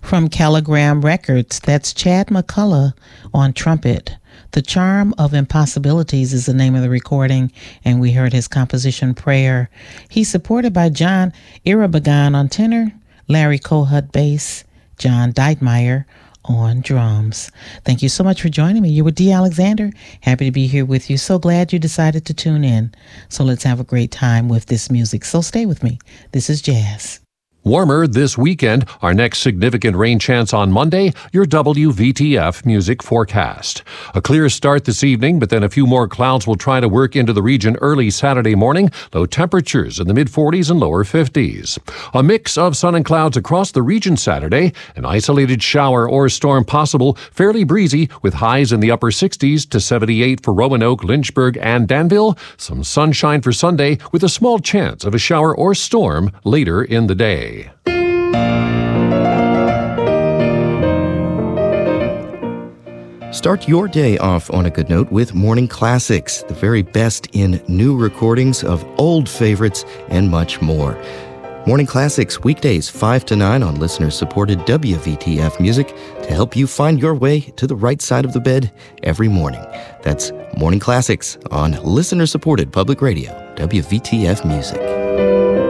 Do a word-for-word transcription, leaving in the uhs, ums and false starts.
From Caligram Records, that's Chad McCullough on trumpet. The Charm of Impossibilities is the name of the recording, and we heard his composition Prayer. He's supported by John Irabagan on tenor, Larry Kohut bass, John Deitmeyer on drums. Thank you so much for joining me. You're with Dee Alexander. Happy to be here with you. So glad you decided to tune in. So let's have a great time with this music. So stay with me. This is Jazz. Warmer this weekend. Our next significant rain chance on Monday, your W V T F music forecast. A clear start this evening, but then a few more clouds will try to work into the region early Saturday morning. Low temperatures in the mid forties and lower fifties. A mix of sun and clouds across the region Saturday. An isolated shower or storm possible. Fairly breezy with highs in the upper sixties to seventy-eight for Roanoke, Lynchburg, and Danville. Some sunshine for Sunday with a small chance of a shower or storm later in the day. Start your day off on a good note with Morning Classics, the very best in new recordings of old favorites and much more. Morning Classics, weekdays five to nine on listener-supported W V T F music to help you find your way to the right side of the bed every morning. That's Morning Classics on listener-supported public radio, W V T F music.